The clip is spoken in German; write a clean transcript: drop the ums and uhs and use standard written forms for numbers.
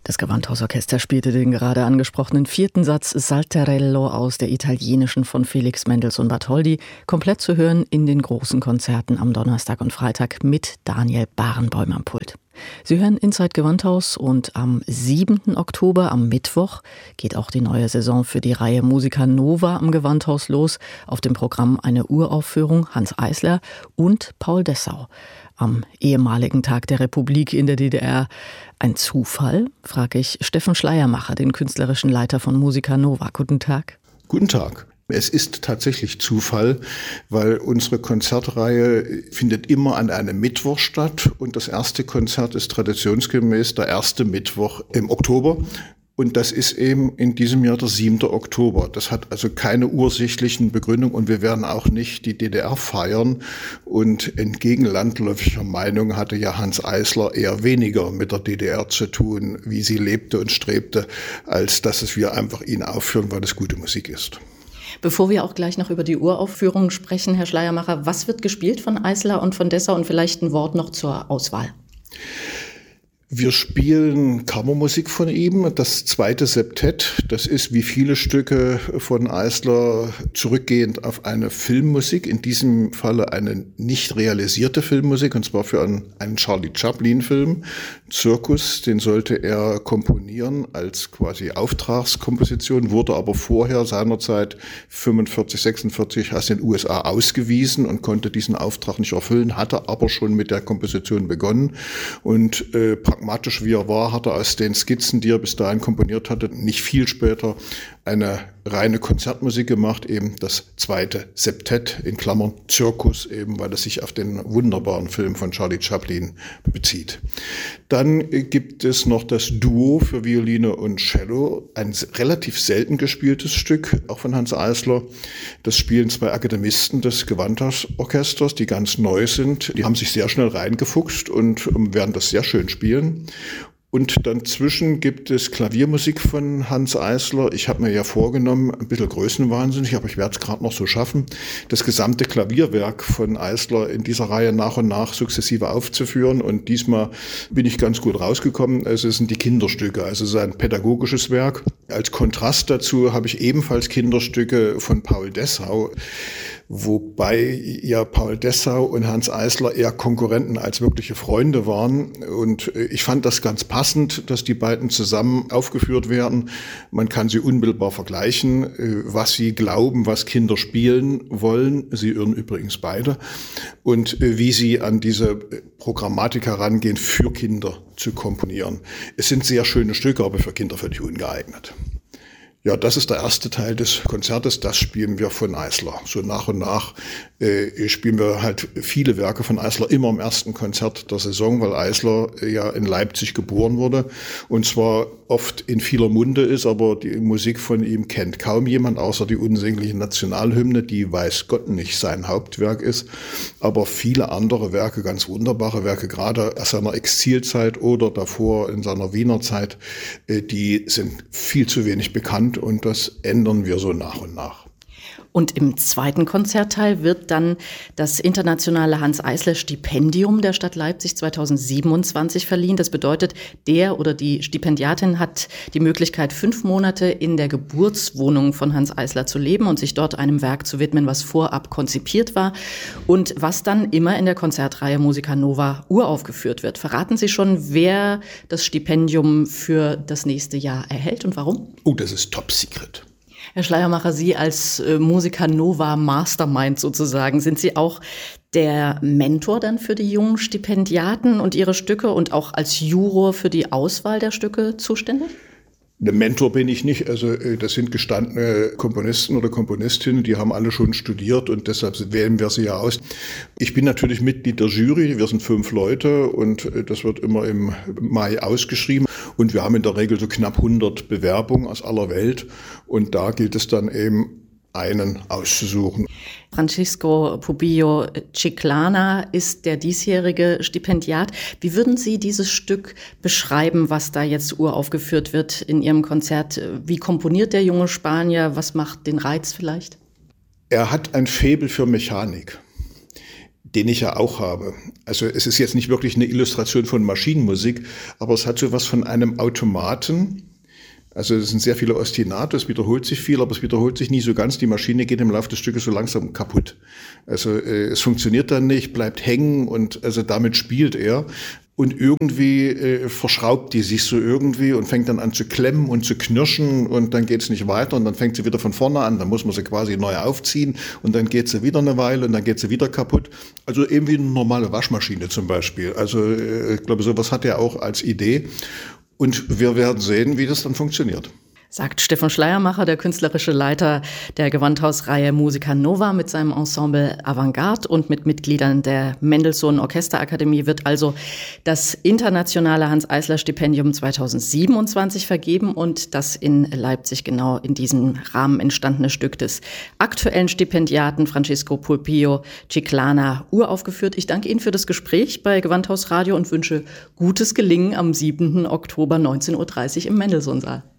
Das Gewandhausorchester spielte den gerade angesprochenen vierten Satz Saltarello aus der italienischen von Felix Mendelssohn Bartholdy, komplett zu hören in den großen Konzerten am Donnerstag und Freitag mit Daniel Barenboim am Pult. Sie hören Inside Gewandhaus und am 7. Oktober, am Mittwoch, geht auch die neue Saison für die Reihe Musica Nova am Gewandhaus los. Auf dem Programm eine Uraufführung Hanns Eisler und Paul Dessau. Am ehemaligen Tag der Republik in der DDR. Ein Zufall, frage ich Steffen Schleiermacher, den künstlerischen Leiter von Musica Nova. Guten Tag. Guten Tag. Es ist tatsächlich Zufall, weil unsere Konzertreihe findet immer an einem Mittwoch statt und das erste Konzert ist traditionsgemäß der erste Mittwoch im Oktober. Und das ist eben in diesem Jahr der 7. Oktober. Das hat also keine ursächlichen Begründung und wir werden auch nicht die DDR feiern. Und entgegen landläufiger Meinung hatte ja Hanns Eisler eher weniger mit der DDR zu tun, wie sie lebte und strebte, als dass wir einfach ihn aufführen, weil es gute Musik ist. Bevor wir auch gleich noch über die Uraufführung sprechen, Herr Schleiermacher, was wird gespielt von Eisler und von Dessau und vielleicht ein Wort noch zur Auswahl? Wir spielen Kammermusik von ihm, das zweite Septett. Das ist wie viele Stücke von Eisler zurückgehend auf eine Filmmusik, in diesem Falle eine nicht realisierte Filmmusik, und zwar für einen Charlie Chaplin-Film, Zirkus. Den sollte er komponieren als quasi Auftragskomposition, wurde aber vorher seinerzeit 45, 46 aus den USA ausgewiesen und konnte diesen Auftrag nicht erfüllen, hatte aber schon mit der Komposition begonnen und pragmatisch wie er war, hat er aus den Skizzen, die er bis dahin komponiert hatte, nicht viel später eine reine Konzertmusik gemacht, eben das zweite Septett, in Klammern Zirkus, eben weil es sich auf den wunderbaren Film von Charlie Chaplin bezieht. Dann gibt es noch das Duo für Violine und Cello, ein relativ selten gespieltes Stück, auch von Hanns Eisler. Das spielen zwei Akademisten des Gewandhausorchesters, die ganz neu sind. Die haben sich sehr schnell reingefuchst und werden das sehr schön spielen. Und dann zwischen gibt es Klaviermusik von Hanns Eisler. Ich habe mir ja vorgenommen, ein bisschen größenwahnsinnig, aber ich werde es gerade noch so schaffen, das gesamte Klavierwerk von Eisler in dieser Reihe nach und nach sukzessive aufzuführen. Und diesmal bin ich ganz gut rausgekommen. Es sind die Kinderstücke, also es ist ein pädagogisches Werk. Als Kontrast dazu habe ich ebenfalls Kinderstücke von Paul Dessau, wobei ja Paul Dessau und Hanns Eisler eher Konkurrenten als wirkliche Freunde waren. Und ich fand das ganz passend, dass die beiden zusammen aufgeführt werden. Man kann sie unmittelbar vergleichen, was sie glauben, was Kinder spielen wollen. Sie irren übrigens beide. Und wie sie an diese Programmatik herangehen, für Kinder zu komponieren. Es sind sehr schöne Stücke, aber für Kinder völlig ungeeignet. Ja, das ist der erste Teil des Konzertes, das spielen wir von Eisler. So nach und nach spielen wir halt viele Werke von Eisler immer im ersten Konzert der Saison, weil Eisler ja in Leipzig geboren wurde und zwar oft in vieler Munde ist, aber die Musik von ihm kennt kaum jemand, außer die unsägliche Nationalhymne, die weiß Gott nicht sein Hauptwerk ist, aber viele andere Werke, ganz wunderbare Werke, gerade aus seiner Exilzeit oder davor in seiner Wiener Zeit, die sind viel zu wenig bekannt. Und das ändern wir so nach und nach. Und im zweiten Konzertteil wird dann das internationale Hanns-Eisler-Stipendium der Stadt Leipzig 2027 verliehen. Das bedeutet, der oder die Stipendiatin hat die Möglichkeit, 5 Monate in der Geburtswohnung von Hanns Eisler zu leben und sich dort einem Werk zu widmen, was vorab konzipiert war und was dann immer in der Konzertreihe Musica Nova uraufgeführt wird. Verraten Sie schon, wer das Stipendium für das nächste Jahr erhält und warum? Oh, das ist top secret. Herr Schleiermacher, Sie als Musica Nova Mastermind sozusagen, sind Sie auch der Mentor dann für die jungen Stipendiaten und ihre Stücke und auch als Juror für die Auswahl der Stücke zuständig? Ein Mentor bin ich nicht, also das sind gestandene Komponisten oder Komponistinnen, die haben alle schon studiert und deshalb wählen wir sie ja aus. Ich bin natürlich Mitglied der Jury, wir sind 5 Leute und das wird immer im Mai ausgeschrieben und wir haben in der Regel so knapp 100 Bewerbungen aus aller Welt und da gilt es dann eben, einen auszusuchen. Francisco Pubio Chiclana ist der diesjährige Stipendiat. Wie würden Sie dieses Stück beschreiben, was da jetzt uraufgeführt wird in Ihrem Konzert? Wie komponiert der junge Spanier? Was macht den Reiz vielleicht? Er hat ein Faible für Mechanik. den ich ja auch habe. Also es ist jetzt nicht wirklich eine Illustration von Maschinenmusik, aber es hat so was von einem Automaten. Also es sind sehr viele Ostinato, es wiederholt sich viel, aber es wiederholt sich nie so ganz. Die Maschine geht im Laufe des Stückes so langsam kaputt. Also es funktioniert dann nicht, bleibt hängen und also damit spielt er. Und irgendwie verschraubt die sich so irgendwie und fängt dann an zu klemmen und zu knirschen und dann geht's nicht weiter und dann fängt sie wieder von vorne an. Dann muss man sie quasi neu aufziehen und dann geht sie wieder eine Weile und dann geht sie wieder kaputt. Also eben wie eine normale Waschmaschine zum Beispiel. Also ich glaube, sowas hat er auch als Idee. Und wir werden sehen, wie das dann funktioniert. Sagt Stefan Schleiermacher, der künstlerische Leiter der Gewandhausreihe Musica Nova mit seinem Ensemble Avantgarde und mit Mitgliedern der Mendelssohn Orchesterakademie wird also das internationale Hanns-Eisler-Stipendium 2027 vergeben und das in Leipzig genau in diesem Rahmen entstandene Stück des aktuellen Stipendiaten Francisco Pulpio Chiclana uraufgeführt. Ich danke Ihnen für das Gespräch bei Gewandhaus Radio und wünsche gutes Gelingen am 7. Oktober 19.30 Uhr im Mendelssohn-Saal.